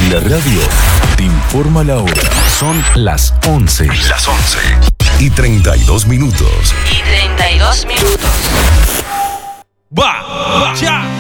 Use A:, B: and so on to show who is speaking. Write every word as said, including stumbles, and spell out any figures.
A: La radio te informa la hora. Son las once. Las once. Y treinta y dos minutos.
B: Y treinta y dos minutos.
C: Va, ya.